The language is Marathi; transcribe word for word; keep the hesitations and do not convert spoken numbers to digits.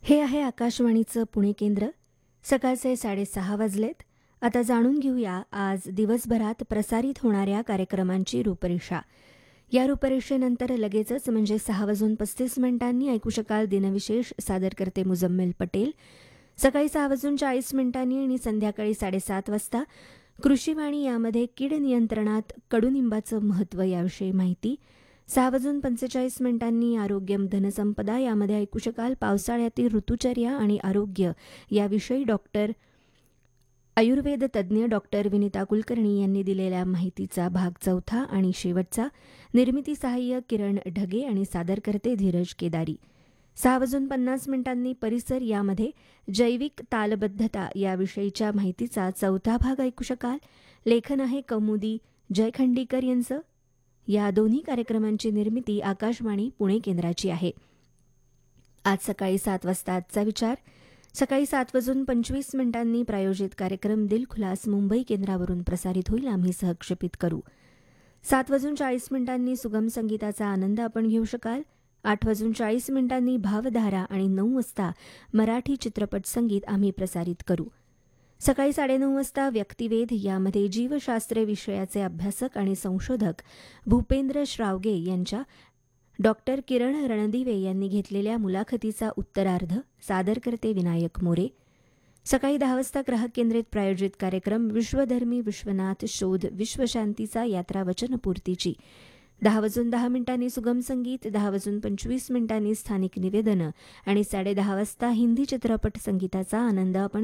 हे आहे आकाशवाणीचं पुणे केंद्र. सकाळचे साडेसहा वाजलेत. आता जाणून घेऊया आज दिवसभरात प्रसारित होणाऱ्या कार्यक्रमांची रूपरेषा. या रूपरेषेनंतर लगेचच म्हणजे सहा वाजून पस्तीस मिनिटांनी ऐकू शकाल दिनविशेष, सादर करते मुजम्मिल पटेल. सकाळी सहा वाजून चाळीस मिनिटांनी आणि संध्याकाळी साडेसात वाजता कृषीवाणी यामध्ये कीड नियंत्रणात कडुनिंबाचं महत्त्व याविषयी माहिती. सहा वाजून पंचेचाळीस मिनिटांनी आरोग्यम धनसंपदा यामध्ये ऐकू शकाल पावसाळ्यातील ऋतुचर्या आणि आरोग्य याविषयी डॉक्टर आयुर्वेद तज्ज्ञ डॉक्टर विनिता कुलकर्णी यांनी दिलेल्या माहितीचा भाग चौथा आणि शेवटचा. निर्मिती सहाय्य किरण ढगे आणि सादर करते धीरज केदारी. सहा वाजून पन्नास मिनिटांनी परिसर यामध्ये जैविक तालबद्धता याविषयीच्या माहितीचा चौथा भाग ऐकू शकाल. लेखन आहे कौमुदी जयखंडीकर यांचं. या दोन्ही कार्यक्रमांची निर्मिती आकाशवाणी पुणे केंद्राची आहे. आज सकाळी सात वाजता आजचा विचार. सकाळी सात वाजून पंचवीस मिनिटांनी प्रायोजित कार्यक्रम दिलखुलास मुंबई केंद्रावरून प्रसारित होईल. आम्ही सहक्षेपित करू. सात वाजून चाळीस मिनिटांनी सुगम संगीताचा आनंद आपण घेऊ शकाल. आठ वाजून चाळीस मिनिटांनी भावधारा आणि नऊ वाजता मराठी चित्रपट संगीत आम्ही प्रसारित करू. सकाळी साडेनऊ वाजता व्यक्तिवेध यामध्ये जीवशास्त्र विषयाचे अभ्यासक आणि संशोधक भूपेंद्र श्रावगे यांच्या डॉक्टर किरण रणदिवे यांनी घेतलेल्या मुलाखतीचा उत्तरार्ध, सादर करते विनायक मोरे. सकाळी दहा वाजता ग्राहक केंद्रित प्रायोजित कार्यक्रम विश्वधर्मी विश्वनाथ शोध विश्वशांतीचा यात्रा वचनपूर्तीची. दहा वाजून दहा मिनिटांनी सुगम संगीत, दहा वाजून पंचवीस मिनिटांनी स्थानिक निवेदनं आणि साडेदहा वाजता हिंदी चित्रपट संगीताचा आनंद आपण